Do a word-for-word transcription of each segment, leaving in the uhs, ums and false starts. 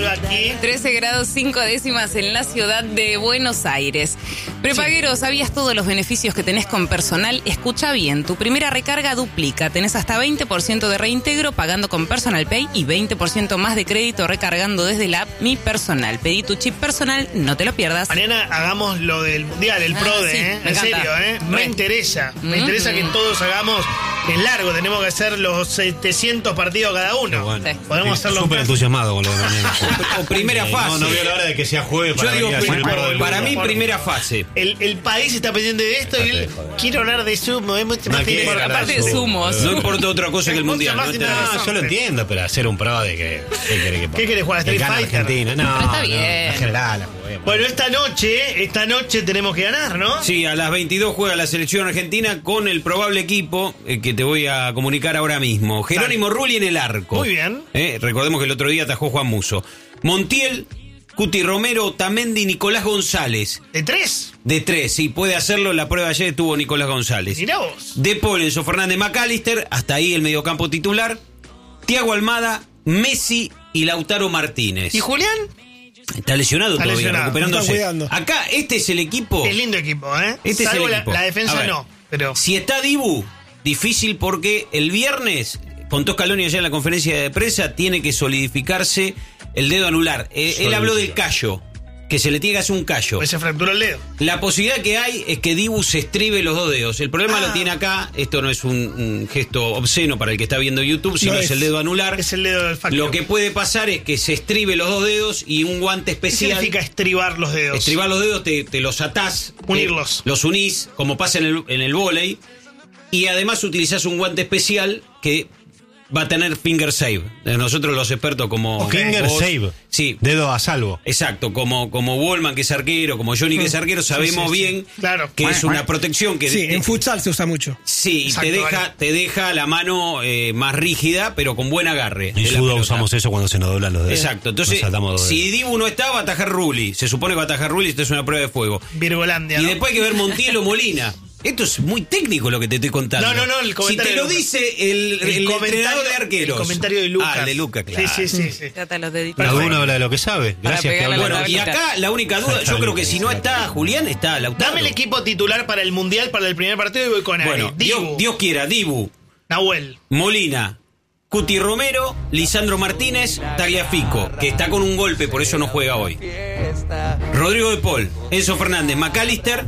frío aquí. trece grados cinco décimas en la ciudad de Buenos Aires. Prepaguero, ¿sabías todos los beneficios que tenés con Personal? Escucha bien, tu primera recarga duplica. Tenés hasta veinte por ciento de reintegro pagando con Personal Pay y veinte por ciento más de crédito recargando desde la app Mi Personal. Pedí tu chip personal, no te lo pierdas. Mañana hagamos lo del Mundial, el Ah, PRODE, sí, ¿eh? me En encanta. serio, ¿eh? Me Re. interesa. Me Mm. interesa que todos hagamos en largo. Tenemos que hacer los setecientos partidos cada uno. Bueno. Sí. Podemos hacerlo Súper en entusiasmado con lo de mañana. O primera Eh, fase. No, no veo la hora de que sea jueves Yo para digo, venir a hacer el para, Pro del para Mundo. mí, Por- primera fase. El, el país está pendiente de esto y Dejate él de joder. quiere hablar de sumo. Es mucho No más quiere importante. hablar de Aparte de sumo. sumos. No importa otra cosa que el Mucho mundial. más ¿no? Te- interesante. No, yo lo entiendo, pero hacer un pro de que. ¿Qué querés que ¿Qué querés jugar, Que Street gana Fighter? Argentina. No, Pero está no, bien. en general, la juguemos. Bueno, esta noche, esta noche tenemos que ganar, ¿no? Sí, a las veintidós juega la selección argentina con el probable equipo eh, que te voy a comunicar ahora mismo. Jerónimo Rulli en el arco. Muy bien. Eh, recordemos que el otro día atajó Juan Musso. Montiel, Cuti Romero, Otamendi, Nicolás González. De tres. De tres, sí, puede hacerlo. La prueba ayer tuvo Nicolás González. Mirá vos. De Paul, Enzo Fernández, McAllister, hasta ahí el mediocampo titular. Thiago Almada, Messi y Lautaro Martínez. ¿Y Julián? Está lesionado Está todavía, lesionado, recuperándose. está cuidando. Acá, este es el equipo. Es lindo equipo, ¿eh? Este es Salvo el la- equipo. La, A defensa ver, no, pero... Si está Dibu, difícil porque el viernes, contó Scaloni ayer en la conferencia de prensa, tiene que solidificarse el dedo anular. Eh, él habló del callo, que se le tiene que hacer un callo. Pues se fracturó el dedo. La posibilidad que hay es que Dibu se estribe los dos dedos. El problema Ah. lo tiene acá. Esto no es un, un gesto obsceno para el que está viendo YouTube, sino No es. es. el dedo anular. Es el dedo del factor. Lo que puede pasar es que se estribe los dos dedos y un guante ¿Qué especial. significa estribar los dedos? Estribar los dedos, te, te los atás. te- Unirlos. los unís, como pasa en el, en el vóley. Y además utilizás un guante especial que va a tener finger save. Nosotros los expertos como... Finger vos- save. Sí. Dedo a salvo. Exacto, como, como Wallman, que es arquero, como Johnny, que es arquero, sabemos sí, sí. bien Claro. que es una protección que... Sí, te- en futsal se usa mucho. Sí, y Exacto, te deja, vale. te deja la mano eh, más rígida, pero con buen agarre. En de la judo pelota. usamos eso cuando se nos doblan los dedos. Exacto, Nos entonces, saltamos los si dedos. Dibu no está, va a atajar Rulli. Se supone que va a atajar Rulli, esto es una prueba de fuego. Virgolandia, Y ¿no? después hay que ver Montiel o Molina. Esto es muy técnico lo que te estoy contando. No, no, no, el Si comentario te lo de Lucas. dice el, el, entrenador de arqueros. El comentario de Lucas. Ah, el de Lucas, claro. Sí, sí, sí. sí. Trata los deditos. Cada uno habla de lo que sabe. Para Gracias que pegarle habla. a la Bueno, y acá la única duda, yo creo que si no está Julián, está Lautaro. Dame el equipo titular para el Mundial, para el primer partido y voy con Bueno, Ari. Dibu, Dios, Dios quiera, Dibu, Nahuel. Molina, Cuti Romero, Lisandro Martínez, Tagliafico, que está con un golpe, por eso no juega hoy. Rodrigo de Paul, Enzo Fernández, McAllister,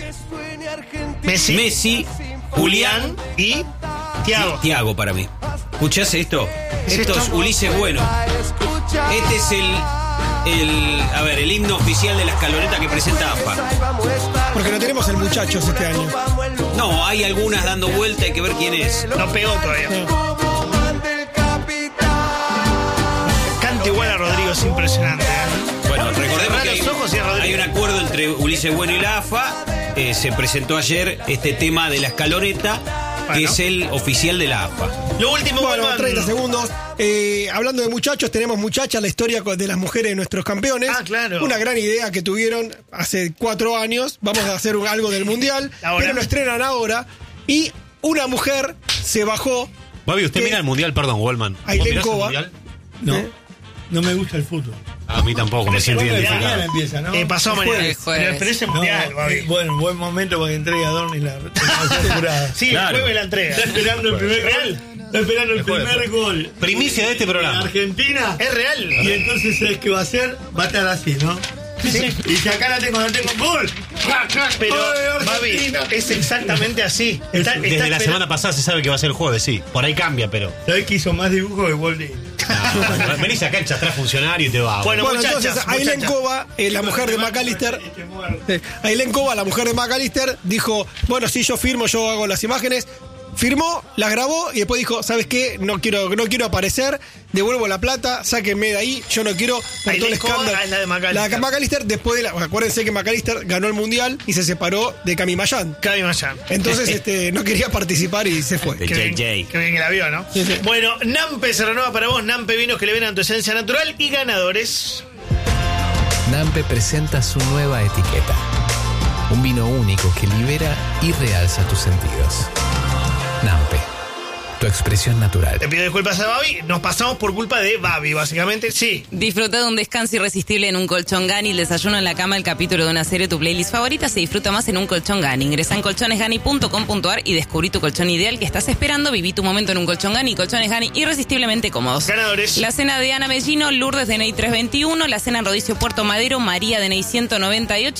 Messi, Messi, Julián Julián y Thiago. Thiago para mí. ¿Escuchás esto? ¿Es Esto esto? es Ulises Bueno. Este es el, el, a ver, el himno oficial de la escaloneta que presenta A F A. Porque no tenemos el muchachos este año. No, hay algunas dando vuelta, hay que ver quién es. No pegó todavía. Canta igual a Rodrigo, es impresionante. ¿eh? Bueno, recordemos Cerrá que hay, los ojos y es Rodrigo. hay un acuerdo entre Ulises Bueno y la A F A. Eh, se presentó ayer este tema de la escaloneta, que Bueno. es el oficial de la A F A. Lo último, Bueno, Goldman. treinta segundos. Eh, hablando de muchachos, tenemos muchachas, la historia de las mujeres de nuestros campeones. Ah, claro. Una gran idea que tuvieron hace cuatro años. Vamos a hacer un- algo del mundial, Ahora. pero lo estrenan ahora. Y una mujer se bajó. Babi, ¿usted ¿Qué? mira el mundial? Perdón, Wallman. ¿Vos Ailén mirás el Coba. mundial? No, ¿Eh? no me gusta el fútbol. A mí tampoco, me siento Bueno, identificado. mañana empieza, ¿no? Eh, pasó mañana. Jueves, jueves. Pero, pero ese No, mundial, Babi. eh, bueno, buen momento porque entrega a Dorni la, la temporada. Sí, Claro. el jueves la entrega. Está esperando el primer ¿Real? gol. Está esperando el jueves, primer gol. Primicia de este En programa. Argentina. Es real. Y entonces, ¿sabes qué va a hacer? Va a estar así, ¿no? Sí. Y si acá la tengo, la tengo. ¡Gol! Pero, ¡Ay, Babi, Argentina! es exactamente así. Está, Desde está la espera- semana pasada se sabe que va a ser el jueves, sí. Por ahí cambia, pero. ¿Sabés que hizo más dibujos que Walt Disney? No, venís acá, enchastrás funcionario y te va. Bueno, Bueno, muchachas, entonces Ailén muchachas. Coba, eh, la mujer de McAllister. eh, Ailén Coba, la mujer de McAllister, dijo: bueno, si yo firmo, yo hago las imágenes. Firmó, las grabó y después dijo: ¿sabes qué? No quiero, no quiero aparecer, devuelvo la plata, sáquenme de ahí, yo no quiero por todo el Ailén Coba escándalo. es la de McAllister. La de McAllister, después de la. Acuérdense que McAllister ganó el mundial y se separó de Cami Mayán. Cabi Mayán. Entonces este, no quería participar y se fue. De Qué bien, J J. qué bien que la vio, ¿no? Sí, sí. Bueno, Nampe se renueva para vos. Nampe vinos que le ven a tu esencia natural y ganadores. Nampe presenta su nueva etiqueta. Un vino único que libera y realza tus sentidos. Nampe, tu expresión natural. Te pido disculpas a Babi. Nos pasamos por culpa de Babi, básicamente. Sí. Disfruta de un descanso irresistible en un colchón Gani. El desayuno en la cama, el capítulo de una serie, tu playlist favorita. Se disfruta más en un colchón Gani. Ingresa en colchones gani punto com punto a r y descubrí tu colchón ideal que estás esperando. Viví tu momento en un colchón Gani. Colchones Gani irresistiblemente cómodos. Ganadores. La cena de Ana Mellino, Lourdes de N I trescientos veintiuno. La cena en Rodicio Puerto Madero, María de N I ciento noventa y ocho.